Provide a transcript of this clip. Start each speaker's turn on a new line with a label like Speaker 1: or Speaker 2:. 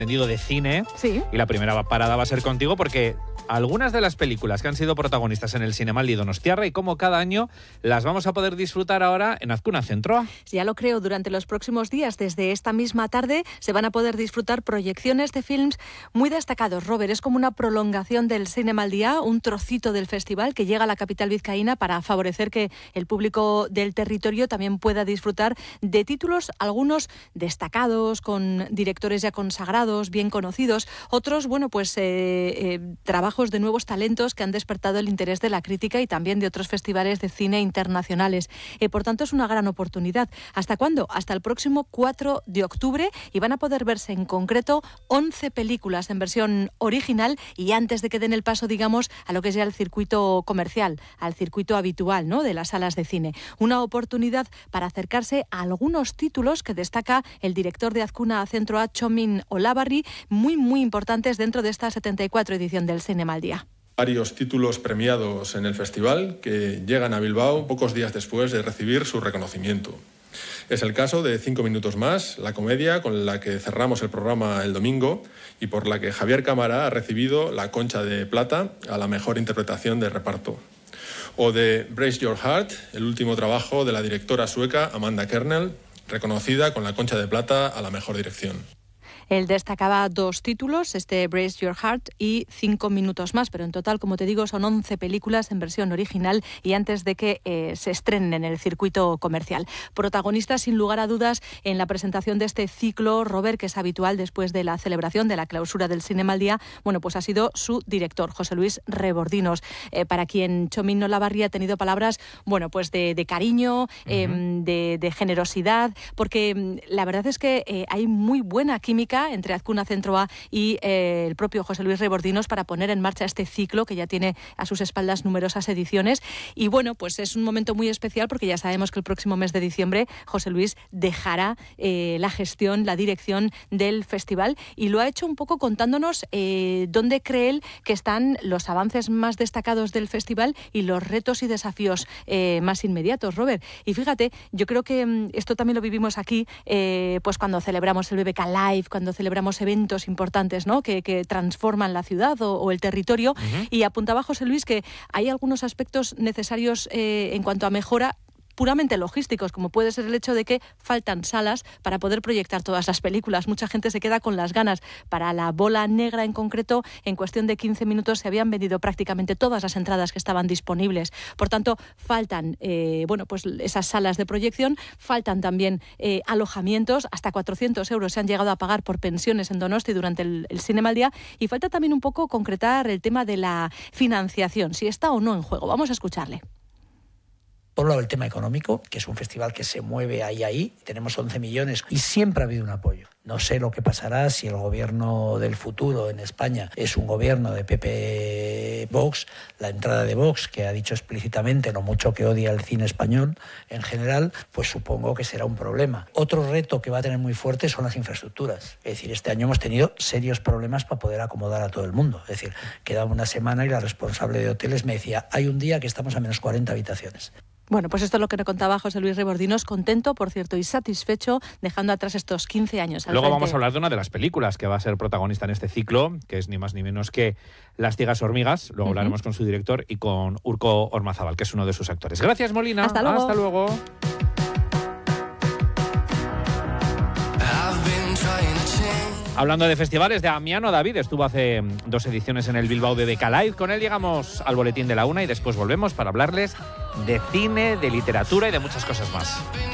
Speaker 1: Entendido de cine.
Speaker 2: Sí.
Speaker 1: Y la primera parada va a ser contigo porque algunas de las películas que han sido protagonistas en el Zinemaldi Donostiarra y como cada año las vamos a poder disfrutar ahora en Azkuna Zentroa.
Speaker 2: Ya lo creo, durante los próximos días, desde esta misma tarde, se van a poder disfrutar proyecciones de films muy destacados. Robert, es como una prolongación del Zinemaldi, un trocito del festival que llega a la capital vizcaína para favorecer que el público del territorio también pueda disfrutar de títulos, algunos destacados, con directores ya consagrados, bien conocidos, otros, trabajos de nuevos talentos que han despertado el interés de la crítica y también de otros festivales de cine internacionales. Por tanto, es una gran oportunidad. ¿Hasta cuándo? Hasta el próximo 4 de octubre y van a poder verse en concreto 11 películas en versión original y antes de que den el paso, digamos, a lo que es ya el circuito comercial, al circuito habitual, ¿no?, de las salas de cine. Una oportunidad para acercarse a algunos títulos que destaca el director de Azkuna Zentroa, Txomin Olabarri, muy importantes dentro de esta 74 edición del Zinemaldi.
Speaker 3: Varios títulos premiados en el festival que llegan a Bilbao pocos días después de recibir su reconocimiento. Es el caso de 5 minutos más, la comedia con la que cerramos el programa el domingo y por la que Javier Cámara ha recibido la Concha de Plata a la mejor interpretación de reparto. O de Brace Your Heart, el último trabajo de la directora sueca Amanda Kernel, reconocida con la Concha de Plata a la mejor dirección.
Speaker 2: Él destacaba 2 títulos, Brace Your Heart y 5 minutos más, pero en total, como te digo, son 11 películas en versión original y antes de que se estrenen en el circuito comercial. Protagonistas, sin lugar a dudas, en la presentación de este ciclo, Robert, que es habitual después de la celebración de la clausura del Zinemaldi, pues ha sido su director, José Luis Rebordinos, para quien Txomin Olabarri ha tenido palabras, de cariño, de generosidad, porque la verdad es que hay muy buena química entre Azkuna Zentroa y el propio José Luis Rebordinos para poner en marcha este ciclo que ya tiene a sus espaldas numerosas ediciones. Y es un momento muy especial porque ya sabemos que el próximo mes de diciembre José Luis dejará la gestión, la dirección del festival y lo ha hecho un poco contándonos dónde cree él que están los avances más destacados del festival y los retos y desafíos más inmediatos, Robert. Y fíjate, yo creo que esto también lo vivimos aquí cuando celebramos el BBK Live, cuando celebramos eventos importantes, ¿no?, que transforman la ciudad o el territorio. Y apuntaba José Luis que hay algunos aspectos necesarios en cuanto a mejora puramente logísticos, como puede ser el hecho de que faltan salas para poder proyectar todas las películas. Mucha gente se queda con las ganas. Para La Bola Negra en concreto, en cuestión de 15 minutos se habían vendido prácticamente todas las entradas que estaban disponibles. Por tanto, faltan esas salas de proyección, faltan también alojamientos, hasta 400 euros se han llegado a pagar por pensiones en Donosti durante el Zinemaldi, y falta también un poco concretar el tema de la financiación, si está o no en juego. Vamos a escucharle.
Speaker 4: Por un lado, el tema económico, que es un festival que se mueve ahí. Tenemos 11 millones y siempre ha habido un apoyo. No sé lo que pasará si el gobierno del futuro en España es un gobierno de PP Vox. La entrada de Vox, que ha dicho explícitamente lo mucho que odia el cine español en general, pues supongo que será un problema. Otro reto que va a tener muy fuerte son las infraestructuras. Es decir, este año hemos tenido serios problemas para poder acomodar a todo el mundo. Es decir, quedaba una semana y la responsable de hoteles me decía, hay un día que estamos a menos 40 habitaciones.
Speaker 2: Esto es lo que nos contaba José Luis Rebordinos, contento, por cierto, y satisfecho, dejando atrás estos 15 años.
Speaker 1: Luego vamos a hablar de una de las películas que va a ser protagonista en este ciclo, que es ni más ni menos que Las ciegas hormigas. Luego hablaremos con su director y con Urko Ormazábal, que es uno de sus actores. Gracias, Molina.
Speaker 2: Hasta luego.
Speaker 1: Hasta luego. Hablando de festivales, de Damiano David estuvo hace 2 ediciones en el Bilbao BBK Live. Con él llegamos al boletín de la 1 y después volvemos para hablarles de cine, de literatura y de muchas cosas más.